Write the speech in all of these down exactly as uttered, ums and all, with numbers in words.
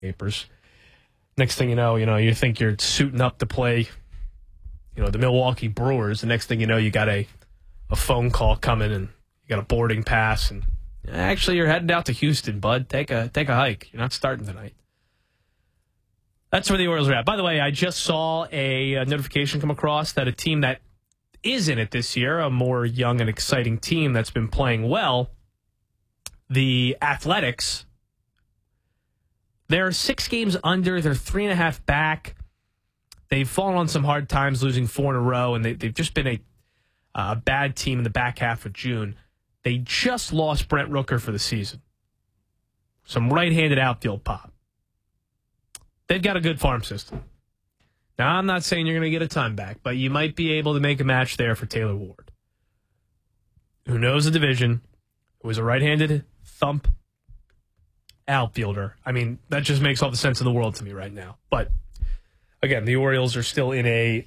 papers. Next thing you know, you know, you think you're suiting up to play, you know, the Milwaukee Brewers. The next thing you know, you got a, a phone call coming and you got a boarding pass, and actually you're heading out to Houston, bud. Take a take a hike. You're not starting tonight. That's where the Orioles are at. By the way, I just saw a, a notification come across that a team that is in it this year, a more young and exciting team that's been playing well, the Athletics, they're six games under. They're three and a half back. They've fallen on some hard times, losing four in a row, and they, they've just been a, a bad team in the back half of June. They just lost Brent Rooker for the season. Some right-handed outfield pop. They've got a good farm system. Now, I'm not saying you're going to get a ton back, but you might be able to make a match there for Taylor Ward, who knows the division, who is a right-handed thump outfielder. I mean, that just makes all the sense in the world to me right now. But, again, the Orioles are still in a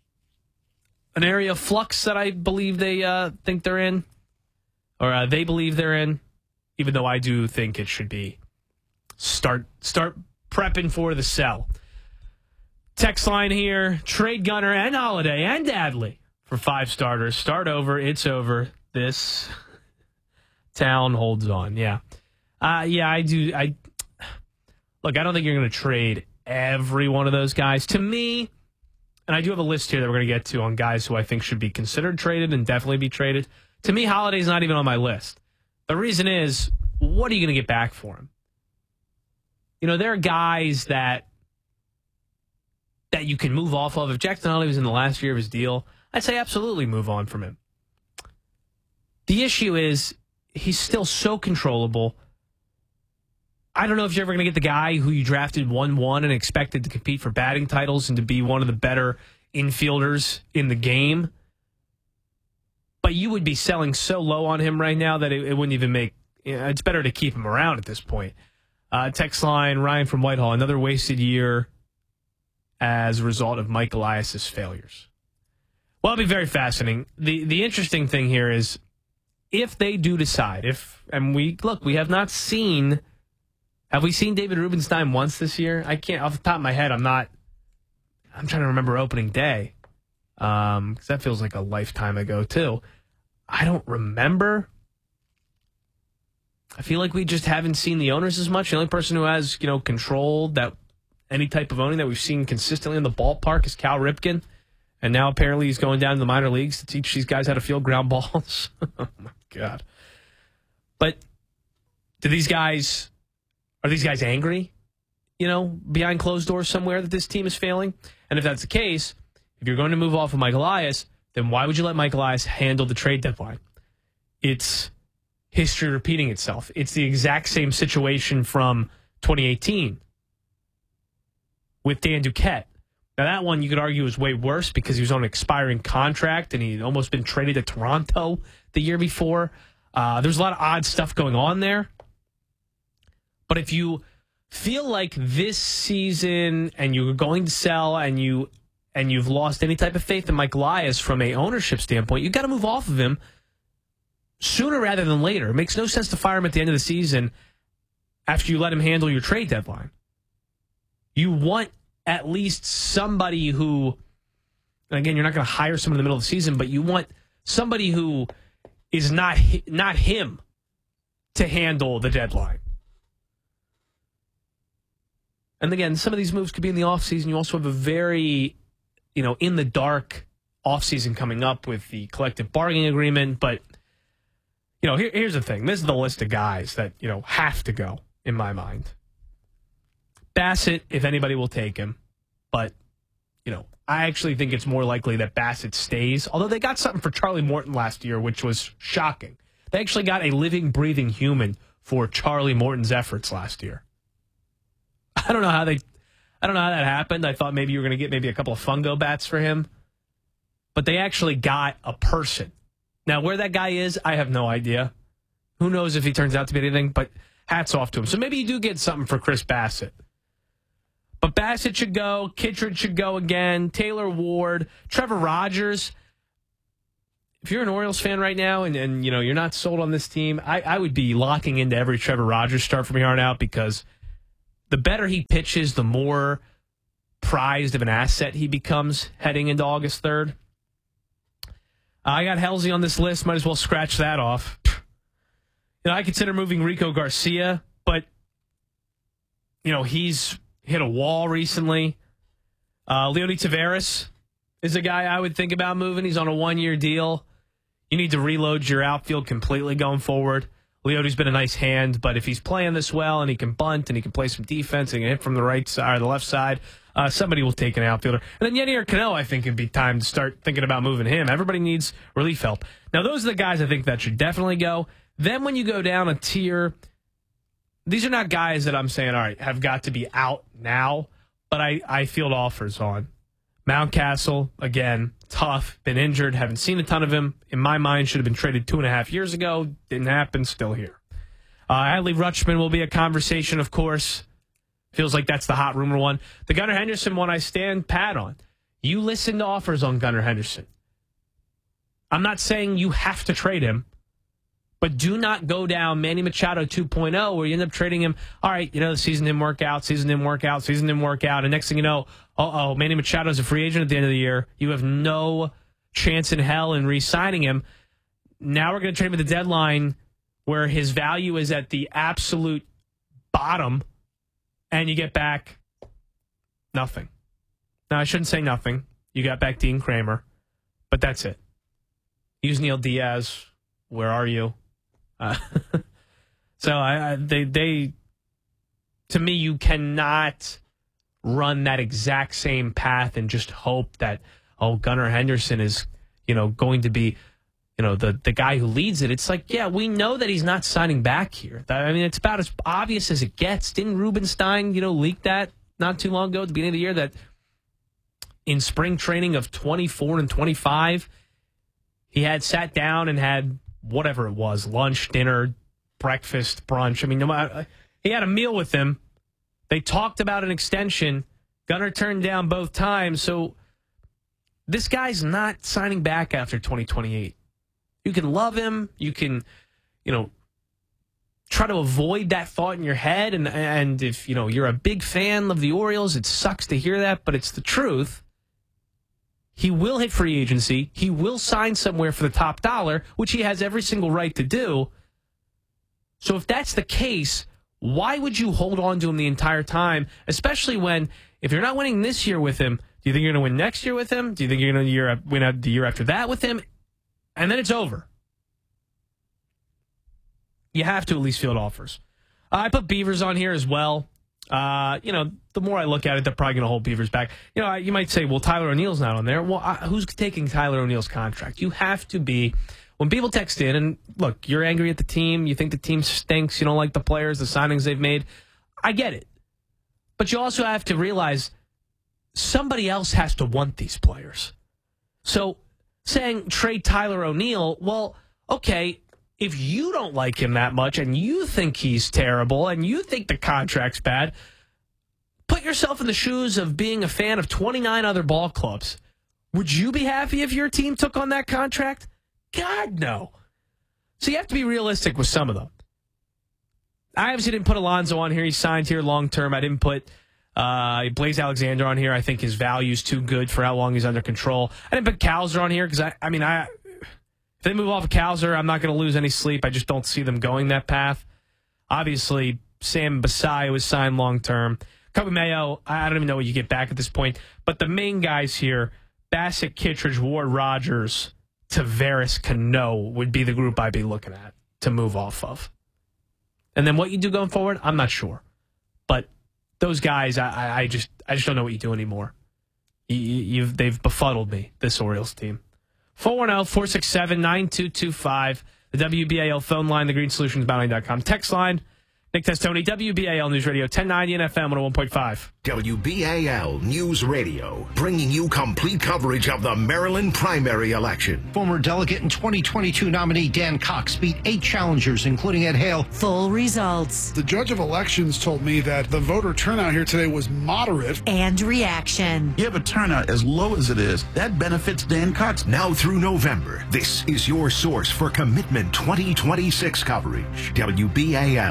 an area of flux that I believe they uh, think they're in, or uh, they believe they're in, even though I do think it should be start start prepping for the sell. Text line here, trade Gunnar and Holiday and Adley for five starters. Start over. It's over. This town holds on. Yeah. Uh, yeah, I do. I Look, I don't think you're going to trade every one of those guys. To me, and I do have a list here that we're going to get to on guys who I think should be considered traded and definitely be traded. To me, Holiday's not even on my list. The reason is, what are you going to get back for him? You know, there are guys that that you can move off of. If Jackson Holliday was in the last year of his deal, I'd say absolutely move on from him. The issue is he's still so controllable. I don't know if you're ever going to get the guy who you drafted one one and expected to compete for batting titles and to be one of the better infielders in the game. But you would be selling so low on him right now that it, it wouldn't even make... You know, it's better to keep him around at this point. Uh, text line, Ryan from Whitehall, another wasted year as a result of Mike Elias' failures. Well, it'll be very fascinating. The the interesting thing here is if they do decide, if and we look, we have not seen, have we seen David Rubenstein once this year? I can't, off the top of my head, I'm not, I'm trying to remember opening day, um, because that feels like a lifetime ago too. I don't remember. I feel like we just haven't seen the owners as much. The only person who has, you know, control that any type of owning that we've seen consistently in the ballpark is Cal Ripken. And now apparently he's going down to the minor leagues to teach these guys how to field ground balls. Oh, my God. But do these guys, are these guys angry, you know, behind closed doors somewhere that this team is failing? And if that's the case, if you're going to move off of Mike Elias, then why would you let Mike Elias handle the trade deadline? It's history repeating itself. It's the exact same situation from twenty eighteen with Dan Duquette. Now, that one you could argue was way worse because he was on an expiring contract and he'd almost been traded to Toronto the year before. Uh, there's a lot of odd stuff going on there. But if you feel like this season and you're going to sell and, you, and you've lost any type of faith in Mike Elias from a ownership standpoint, you've got to move off of him sooner rather than later. It makes no sense to fire him at the end of the season after you let him handle your trade deadline. You want at least somebody who, and again, you're not going to hire someone in the middle of the season, but you want somebody who is not not him to handle the deadline. And again, some of these moves could be in the offseason. You also have a very, you know, in the dark offseason coming up with the collective bargaining agreement. But, you know, here, here's the thing. This is the list of guys that, you know, have to go in my mind. Bassett, if anybody will take him. But, you know, I actually think it's more likely that Bassett stays. Although they got something for Charlie Morton last year, which was shocking. They actually got a living, breathing human for Charlie Morton's efforts last year. I don't know how they, I don't know how that happened. I thought maybe you were going to get maybe a couple of fungo bats for him. But they actually got a person. Now, where that guy is, I have no idea. Who knows if he turns out to be anything, but hats off to him. So maybe you do get something for Chris Bassett. But Bassett should go. Kittredge should go again. Taylor Ward. Trevor Rogers. If you're an Orioles fan right now and, and you know, you're not sold on this team, I, I would be locking into every Trevor Rogers start from here on out because the better he pitches, the more prized of an asset he becomes heading into August third. I got Halsey on this list. Might as well scratch that off. You know, I consider moving Rico Garcia, but, you know, he's hit a wall recently. Uh, Leody Taveras is a guy I would think about moving. He's on a one-year deal. You need to reload your outfield completely going forward. Leody's been a nice hand, but if he's playing this well and he can bunt and he can play some defense and he can hit from the right side or the left side, uh, somebody will take an outfielder. And then Yennier Cano, I think, would be time to start thinking about moving him. Everybody needs relief help. Now, those are the guys I think that should definitely go. Then when you go down a tier, these are not guys that I'm saying, all right, have got to be out now, but I, I field offers on. Mountcastle, again, tough, been injured, haven't seen a ton of him. In my mind, should have been traded two and a half years ago. Didn't happen, still here. Uh, Adley Rutschman will be a conversation, of course. Feels like that's the hot rumor one. The Gunnar Henderson one I stand pat on. You listen to offers on Gunnar Henderson. I'm not saying you have to trade him, but do not go down Manny Machado two point oh where you end up trading him. All right, you know, the season didn't work out, season didn't work out, season didn't work out. And next thing you know, uh-oh, Manny Machado's a free agent at the end of the year. You have no chance in hell in re-signing him. Now we're going to trade him at the deadline where his value is at the absolute bottom, and you get back nothing. Now, I shouldn't say nothing. You got back Dean Kramer, but that's it. Use Neil Diaz. Where are you? Uh, so I, I, they, they, to me, you cannot run that exact same path and just hope that, oh, Gunnar Henderson is, you know, going to be, you know, the, the guy who leads it. It's like, yeah, we know that he's not signing back here. I mean, it's about as obvious as it gets. Didn't Rubenstein, you know, leak that not too long ago at the beginning of the year that in spring training of twenty-four and twenty-five, he had sat down and had whatever it was, lunch, dinner, breakfast, brunch. I mean, no matter, he had a meal with him. They talked about an extension. Gunnar turned down both times. So this guy's not signing back after twenty twenty-eight. You can love him. You can, you know, try to avoid that thought in your head. And, and if, you know, you're a big fan of the Orioles, it sucks to hear that, but it's the truth. He will hit free agency. He will sign somewhere for the top dollar, which he has every single right to do. So if that's the case, why would you hold on to him the entire time, especially when, if you're not winning this year with him, do you think you're going to win next year with him? Do you think you're going to win the year after that with him? And then it's over. You have to at least field offers. Uh, I put Beavers on here as well. Uh, you know, the more I look at it, they're probably going to hold Beavers back. You know, you might say, well, Tyler O'Neill's not on there. Well, I, who's taking Tyler O'Neill's contract? You have to be. When people text in, and look, you're angry at the team, you think the team stinks, you don't like the players, the signings they've made. I get it. But you also have to realize somebody else has to want these players. So saying trade Tyler O'Neill, well, okay, if you don't like him that much and you think he's terrible and you think the contract's bad, put yourself in the shoes of being a fan of twenty-nine other ball clubs. Would you be happy if your team took on that contract? God, no. So you have to be realistic with some of them. I obviously didn't put Alonso on here. He's signed here long-term. I didn't put uh, Blaze Alexander on here. I think his value's too good for how long he's under control. I didn't put Cowser on here because, I, I mean, I... if they move off of Cowser, I'm not going to lose any sleep. I just don't see them going that path. Obviously, Sam Basayo was signed long-term. Kobe Mayo, I don't even know what you get back at this point. But the main guys here, Bassett, Kittredge, Ward, Rogers, Taveras, Cano would be the group I'd be looking at to move off of. And then what you do going forward, I'm not sure. But those guys, I, I just I just don't know what you do anymore. You, you've They've befuddled me, this Orioles team. four one zero, four six seven, nine two two five. The W B A L phone line, the green solutions bounty dot com text line. Nick Testoni, W B A L News Radio, ten ninety and F M one oh one point five. W B A L News Radio, bringing you complete coverage of the Maryland primary election. Former delegate and twenty twenty-two nominee Dan Cox beat eight challengers, including Ed Hale. Full results. The judge of elections told me that the voter turnout here today was moderate. And reaction. You have a turnout as low as it is. That benefits Dan Cox. Now through November, this is your source for Commitment twenty twenty-six coverage. W B A L News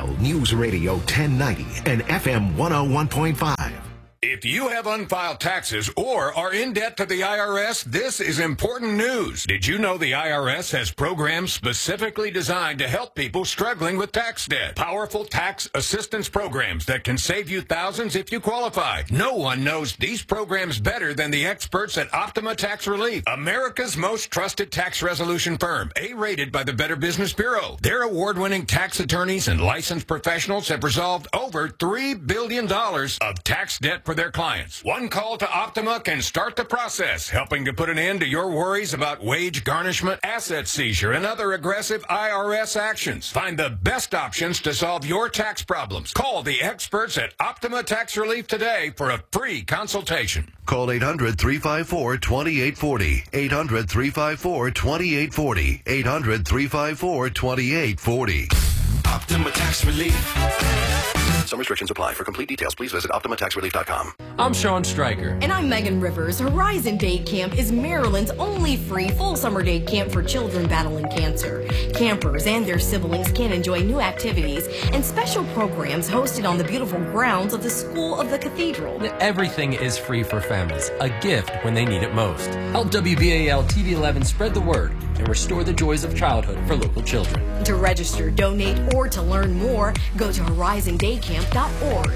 News Radio ten ninety and F M one oh one point five. If you have unfiled taxes or are in debt to the I R S, this is important news. Did you know the I R S has programs specifically designed to help people struggling with tax debt? Powerful tax assistance programs that can save you thousands if you qualify. No one knows these programs better than the experts at Optima Tax Relief, America's most trusted tax resolution firm, A-rated by the Better Business Bureau. Their award-winning tax attorneys and licensed professionals have resolved over three billion dollars of tax debt for their clients. One call to Optima can start the process, helping to put an end to your worries about wage garnishment, asset seizure, and other aggressive I R S actions. Find the best options to solve your tax problems. Call the experts at Optima Tax Relief today for a free consultation. Call eight hundred, three five four, two eight four zero. eight hundred, three five four, two eight four zero. eight hundred, three five four, two eight four zero. Optima Tax Relief. Some restrictions apply. For complete details, please visit Optima Tax Relief dot com. I'm Sean Stryker. And I'm Megan Rivers. Horizon Day Camp is Maryland's only free full summer day camp for children battling cancer. Campers and their siblings can enjoy new activities and special programs hosted on the beautiful grounds of the School of the Cathedral. Everything is free for families, a gift when they need it most. Help W B A L T V eleven spread the word and restore the joys of childhood for local children. To register, donate, or to learn more, go to horizon day camp dot org.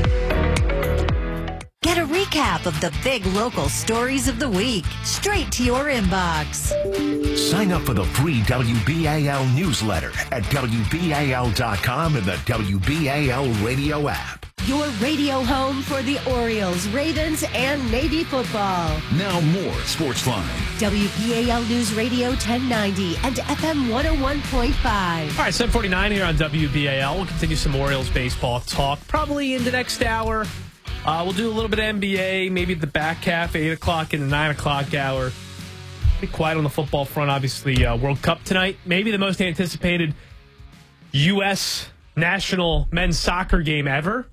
Get a recap of the big local stories of the week straight to your inbox. Sign up for the free W B A L newsletter at W B A L dot com and the W B A L radio app. Your radio home for the Orioles, Ravens, and Navy football. Now more Sportsline. W B A L News Radio ten ninety and F M one oh one point five. All right, seven forty-nine here on W B A L. We'll continue some Orioles baseball talk probably in the next hour. Uh, we'll do a little bit of N B A, maybe the back half, eight o'clock and the nine o'clock hour. Be quiet on the football front, obviously. Uh, World Cup tonight. Maybe the most anticipated U S national men's soccer game ever.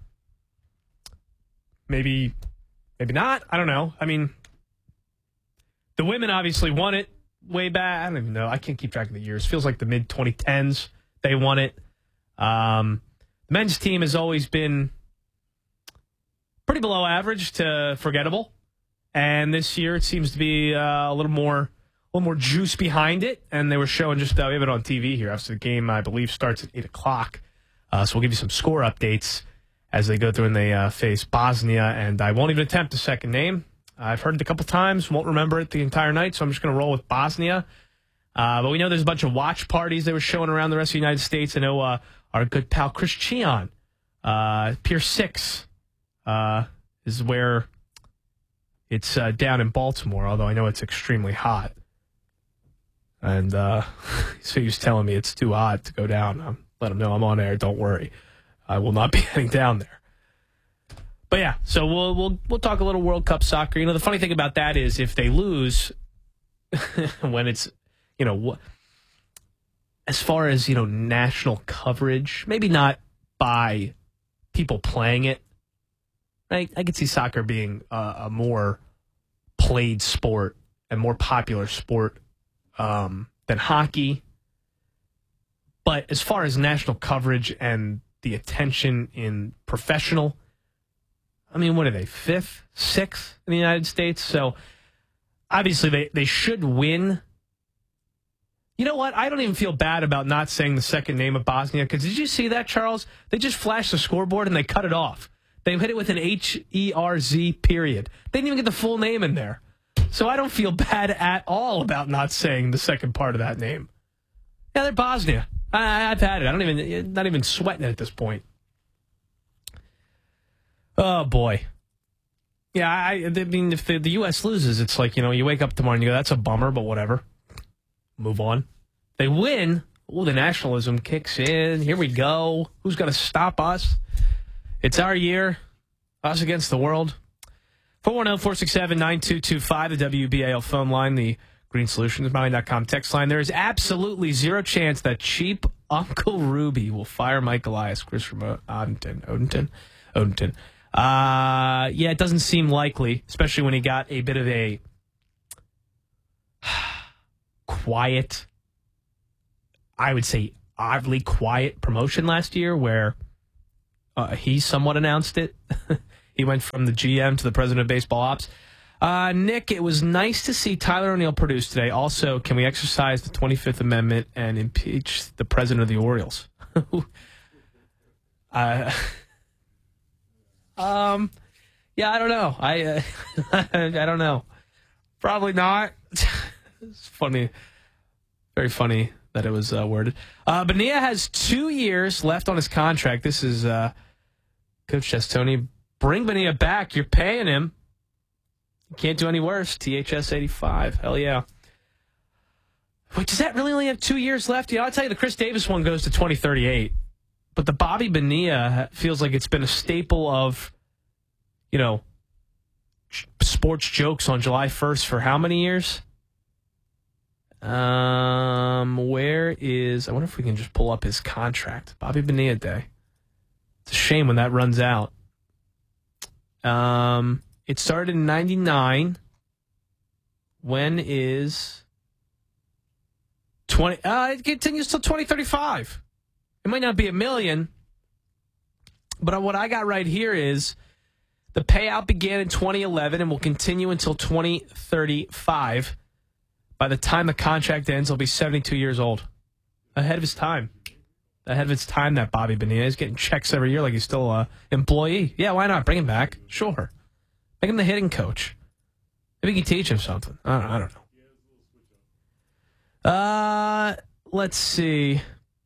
Maybe, maybe not. I don't know. I mean, the women obviously won it way back. I don't even know. I can't keep track of the years. Feels like the mid twenty tens they won it. Um, the men's team has always been pretty below average to forgettable, and this year it seems to be uh, a little more, a little more juice behind it. And they were showing just uh, we have it on T V here. After the game, I believe, starts at eight o'clock. Uh, so we'll give you some score updates as they go through and they uh, face Bosnia. And I won't even attempt a second name. I've heard it a couple times, won't remember it the entire night, so I'm just going to roll with Bosnia. Uh, but we know there's a bunch of watch parties they were showing around the rest of the United States. I know uh, our good pal Chris Cheon, uh, Pier six, uh, is where it's uh, down in Baltimore, although I know it's extremely hot. And uh, so he was telling me it's too hot to go down. I'm, let him know I'm on air, don't worry. I will not be heading down there. But yeah, so we'll we'll we'll talk a little World Cup soccer. You know, the funny thing about that is if they lose, when it's, you know, as far as, you know, national coverage, maybe not by people playing it, right? I could see soccer being a, a more played sport and more popular sport um, than hockey. But as far as national coverage and the attention in professional, I mean, what are they, fifth, sixth in the United States? So obviously they, they should win. You know what? I don't even feel bad about not saying the second name of Bosnia, because did you see that, Charles? They just flashed the scoreboard and they cut it off. They hit it with an H E R Z period. They didn't even get the full name in there. So I don't feel bad at all about not saying the second part of that name. Yeah, they're Bosnia. I, I've had it. I don't even, not even sweating it at this point. Oh, boy. Yeah, I, I mean, if the, the U S loses, it's like, you know, you wake up tomorrow and you go, that's a bummer, but whatever. Move on. They win. Oh, the nationalism kicks in. Here we go. Who's going to stop us? It's our year. Us against the world. four one zero, four six seven, nine two two five, the W B A L phone line, the Green Solutions, Maui dot com text line. There is absolutely zero chance that cheap Uncle Ruby will fire Mike Elias. Chris from Odenton. Odenton? Odenton. Uh, yeah, it doesn't seem likely, especially when he got a bit of a quiet, I would say oddly quiet promotion last year where Uh, he somewhat announced it. He went from the G M to the president of baseball ops. Uh, Nick, it was nice to see Tyler O'Neill produce today. Also, can we exercise the twenty-fifth Amendment and impeach the president of the Orioles? uh, um, yeah, I don't know. I uh, I don't know. Probably not. It's funny. Very funny that it was uh, worded. Uh, Bonilla has two years left on his contract. This is uh, Coach Testoni. Bring Bonilla back. You're paying him. You can't do any worse. T H S eighty-five. Hell yeah. Wait, does that really only have two years left? You know, I'll tell you, the Chris Davis one goes to twenty thirty-eight. But the Bobby Bonilla feels like it's been a staple of, you know, sports jokes on July first for how many years? Um, where is... I wonder if we can just pull up his contract. Bobby Bonilla Day. It's a shame when that runs out. Um, it started in ninety-nine. When is... twenty... Uh, it continues till twenty thirty-five. It might not be a million, but what I got right here is the payout began in twenty eleven and will continue until twenty thirty-five. By the time the contract ends, he'll be seventy-two years old. Ahead of his time. Ahead of his time, that Bobby Bonilla. He's getting checks every year like he's still an employee. Yeah, why not? Bring him back. Sure. Make him the hitting coach. Maybe you can teach him something. I don't, I don't know. Uh, let's see.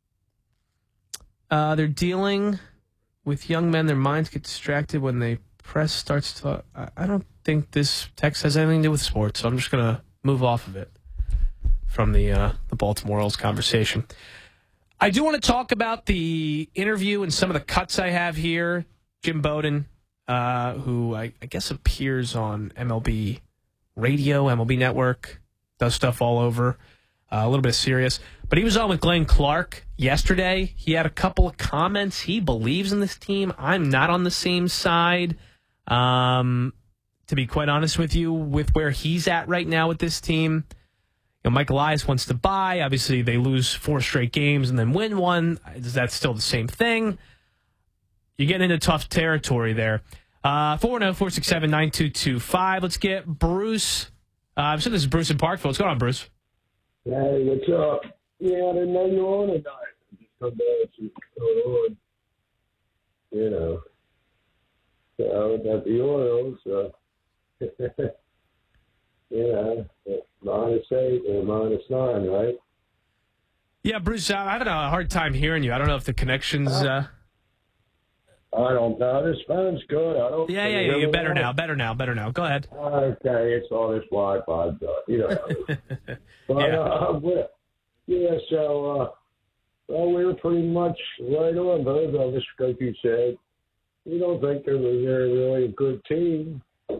Uh, they're dealing with young men. Their minds get distracted when the press starts to... I, I don't think this text has anything to do with sports, so I'm just going to move off of it from the uh, the Baltimore Orioles conversation. I do want to talk about the interview and some of the cuts I have here. Jim Bowden, uh, who I, I guess appears on M L B Radio, M L B Network, does stuff all over, uh, a little bit serious. But he was on with Glenn Clark yesterday. He had a couple of comments. He believes in this team. I'm not on the same side. Um, to be quite honest with you, with where he's at right now with this team. You know, Michael Elias wants to buy. Obviously, they lose four straight games and then win one. Is that still the same thing? You're getting into tough territory there. Uh, four one zero, four six seven, nine two two five. Let's get Bruce. Uh, I'm sure this is Bruce in Parkville. What's going on, Bruce? Hey, what's up? Yeah, I didn't know you were on tonight. Just come back and going on. You know. So, about the Orioles, uh, you know, minus eight or minus nine, right? Yeah, Bruce, I'm having a hard time hearing you. I don't know if the connection's... Uh... I don't know. This phone's good. I don't. Yeah, yeah, yeah. You're better now. Better now. Better now. Go ahead. Okay, it's all this Wi-Fi stuff. You know. But, yeah. Uh, well, yeah. So, uh, well, we were pretty much right on both of us, like you said. We don't think they're really, really a good team.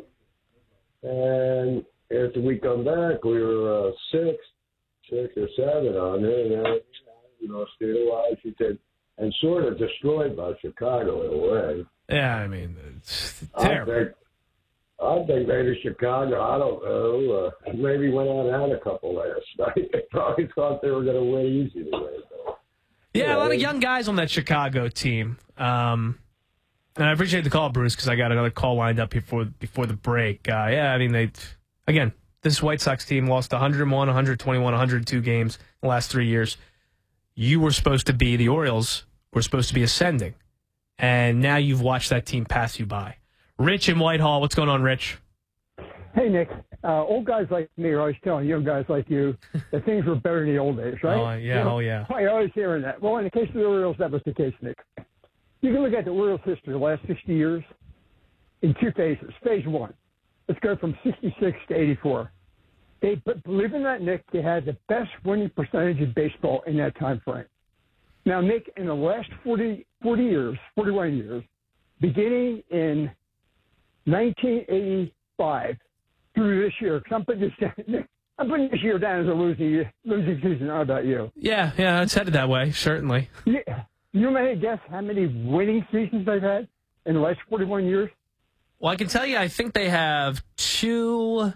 And after we come back, we were uh, six, six or seven on it. And, you know, still, Washington. And sort of destroyed by Chicago in a way. Yeah, I mean, it's terrible. I think, I think maybe Chicago, I don't know, uh, maybe went out and had a couple last night. They probably thought they were going to win easy today. Yeah, yeah, a lot of young guys on that Chicago team. Um, and I appreciate the call, Bruce, because I got another call lined up before before the break. Uh, yeah, I mean, they again, this White Sox team lost one oh one, one twenty-one, one oh two games in the last three years. You were supposed to be, the Orioles were supposed to be ascending. And now you've watched that team pass you by. Rich in Whitehall, what's going on, Rich? Hey, Nick. Uh, old guys like me are always telling young guys like you that things were better in the old days, right? Oh, yeah, you know, oh, yeah. I always hearing that. Well, in the case of the Orioles, that was the case, Nick. You can look at the Orioles' history the last sixty years in two phases. Phase one, let's go from sixty-six to eighty-four. They, but believe it or not, Nick, they had the best winning percentage in baseball in that time frame. Now, Nick, in the last forty, forty years, forty-one years, beginning in nineteen eighty-five through this year, because I'm putting this down, I'm putting this year down as a losing losing season. How about you? Yeah, yeah, it's headed that way, certainly. Yeah. You may guess how many winning seasons they've had in the last forty-one years? Well, I can tell you, I think they have two.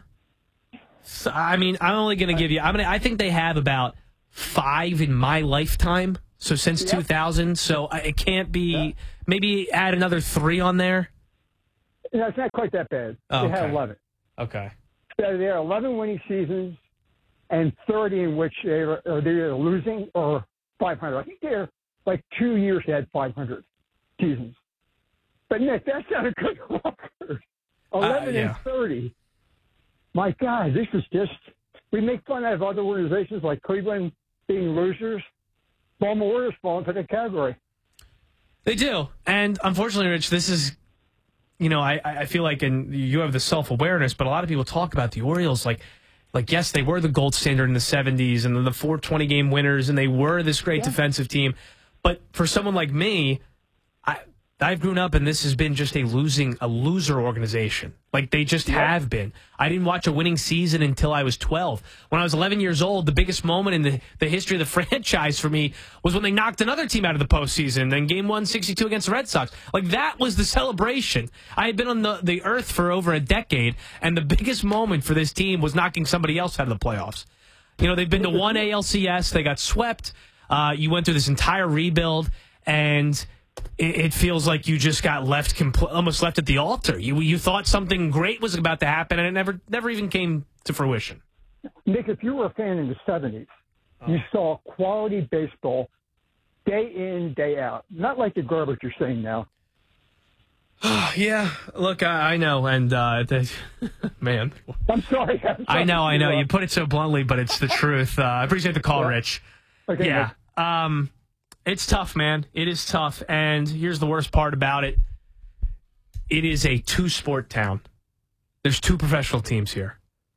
I mean, I'm only going to give you. I'm going. I think they have about five in my lifetime. So since Yep. two thousand, so I- it can't be. Yeah. Maybe add another three on there. No, it's not quite that bad. Oh, they had okay. eleven. Okay. So they had eleven winning seasons, and thirty in which they were or they were losing or five hundred. I think they're like two years they had five hundred seasons. But Nick, that's not a good record. Eleven uh, yeah. and thirty. My God, this is just. We make fun of other organizations like Cleveland being losers. Baltimore Warriors fall into that category. They do. And unfortunately, Rich, this is, you know, I, I feel like, and you have the self-awareness, but a lot of people talk about the Orioles like, like yes, they were the gold standard in the seventies and the four twenty-game winners, and they were this great yeah. defensive team. But for someone like me, I, I've grown up, and this has been just a losing, a loser organization. Like, they just yeah. have been. I didn't watch a winning season until I was twelve. When I was eleven years old, the biggest moment in the, the history of the franchise for me was when they knocked another team out of the postseason, then game one, sixty-two against the Red Sox. Like, that was the celebration. I had been on the, the earth for over a decade, and the biggest moment for this team was knocking somebody else out of the playoffs. You know, they've been to one A L C S. They got swept. Uh, you went through this entire rebuild, and it feels like you just got left, compl- almost left at the altar. You you thought something great was about to happen, and it never never even came to fruition. Nick, if you were a fan in the seventies, oh. you saw quality baseball day in, day out. Not like the garbage you're saying now. yeah, look, I, I know, and uh, the, man. I'm sorry. I'm sorry. I know, I know. You put it so bluntly, but it's the truth. Uh, I appreciate the call, yeah. Rich. Okay, yeah. Um, It's tough, man. It is tough. And here's the worst part about it. It is a two-sport town. There's two professional teams here.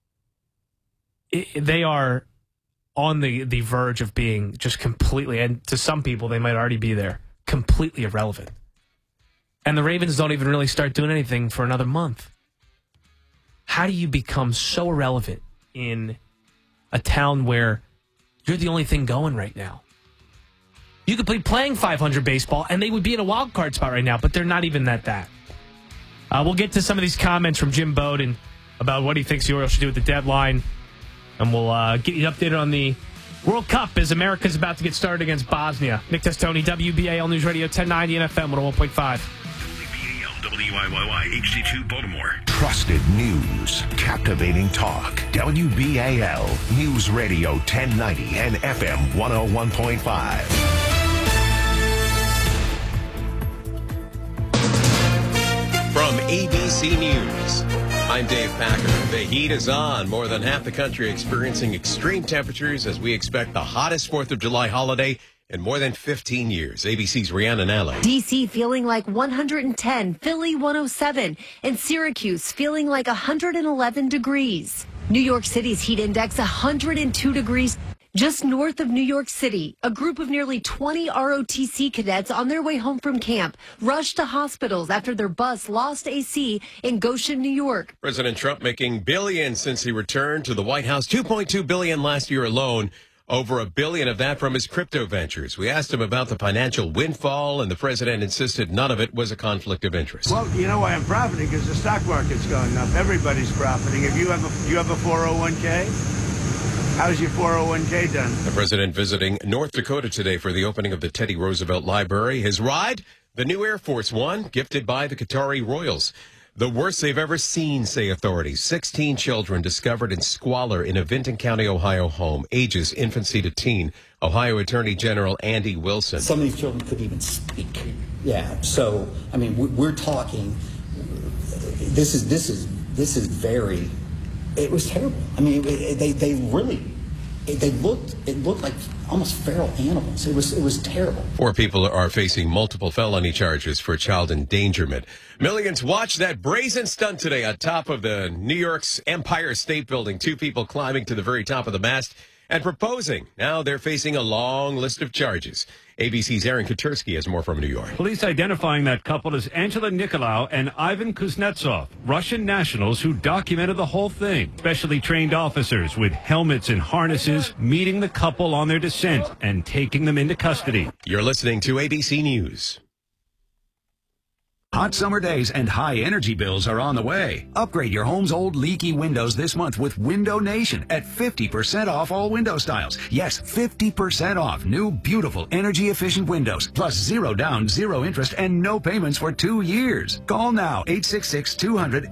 It, they are on the, the verge of being just completely, and to some people, they might already be there, completely irrelevant. And the Ravens don't even really start doing anything for another month. How do you become so irrelevant in a town where you're the only thing going right now? You could be playing five hundred baseball, and they would be in a wild card spot right now, but they're not even that that. Uh, we'll get to some of these comments from Jim Bowden about what he thinks the Orioles should do with the deadline, and we'll uh, get you updated on the World Cup as America's about to get started against Bosnia. Nick Testoni, W B A L News Radio, ten ninety N F M, one oh one point five. W B A L, W I Y Y, H D two, Baltimore. Trusted news, captivating talk. W B A L News Radio, ten ninety and F M one oh one point five. From A B C News, I'm Dave Packer. The heat is on. More than half the country experiencing extreme temperatures as we expect the hottest fourth of July holiday in more than fifteen years. A B C's Rhiannon Alley. D C feeling like one hundred ten, Philly one oh seven, and Syracuse feeling like one hundred eleven degrees. New York City's heat index one hundred two degrees. Just north of New York City, a group of nearly twenty R O T C cadets on their way home from camp rushed to hospitals after their bus lost A C in Goshen, New York. President Trump making billions since he returned to the White House, two point two billion dollars last year alone. Over a billion of that from his crypto ventures. We asked him about the financial windfall, and the president insisted none of it was a conflict of interest. Well, you know why I'm profiting? Because the stock market's going up. Everybody's profiting. If you have a, you have a four oh one k, how's your four oh one k done? The president visiting North Dakota today for the opening of the Teddy Roosevelt Library. His ride, the new Air Force One, gifted by the Qatari Royals. The worst they've ever seen, say authorities. sixteen children discovered in squalor in a Vinton County, Ohio home, ages infancy to teen. Ohio Attorney General Andy Wilson. Some of these children couldn't even speak. Yeah, so, I mean, we're talking, this is, this is, this is very, it was terrible. I mean, it, they, they really, it, they looked, it looked like almost feral animals. It was, it was terrible. Four people are facing multiple felony charges for child endangerment. Millions watched that brazen stunt today on top of the New York's Empire State Building. Two people climbing to the very top of the mast and proposing. Now they're facing a long list of charges. A B C's Aaron Katersky has more from New York. Police identifying that couple as Angela Nikolaou and Ivan Kuznetsov, Russian nationals who documented the whole thing. Specially trained officers with helmets and harnesses meeting the couple on their descent and taking them into custody. You're listening to A B C News. Hot summer days and high energy bills are on the way. Upgrade your home's old leaky windows this month with Window Nation at fifty percent off all window styles. Yes, fifty percent off new, beautiful, energy-efficient windows. Plus zero down, zero interest, and no payments for two years. Call now, eight six six, two hundred